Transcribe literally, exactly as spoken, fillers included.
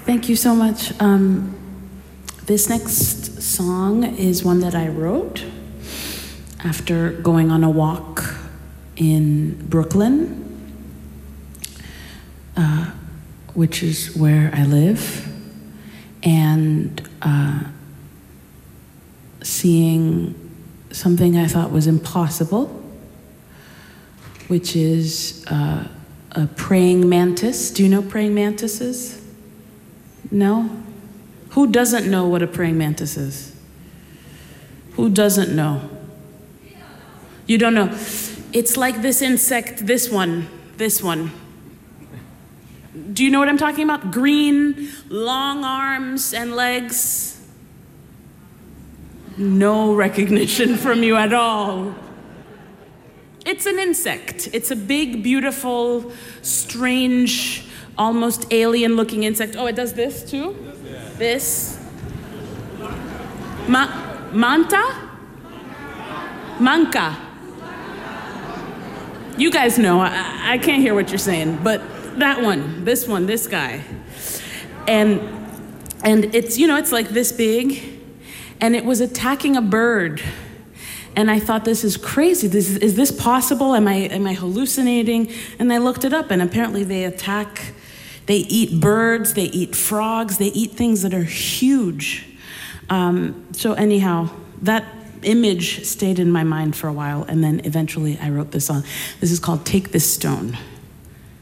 Thank you so much. Um, this next song is one that I wrote after going on a walk in Brooklyn, uh, which is where I live, and uh, seeing something I thought was impossible, which is uh, a praying mantis. Do you know praying mantises? No? Who doesn't know what a praying mantis is? Who doesn't know? You don't know. It's like this insect, this one, this one. Do you know what I'm talking about? Green, long arms and legs. No recognition from you at all. It's an insect. It's a big, beautiful, strange, almost alien-looking insect. Oh, it does this too? This. Ma manta? Manca. You guys know, I, I can't hear what you're saying, but that one, this one, this guy. And, and it's, you know, it's like this big, and it was attacking a bird. And I thought, this is crazy. This, is, is this possible? Am I, am I hallucinating? And I looked it up, and apparently they attack, they eat birds, they eat frogs, they eat things that are huge. Um, so anyhow, that image stayed in my mind for a while, and then eventually I wrote this song. This is called Take This Stone.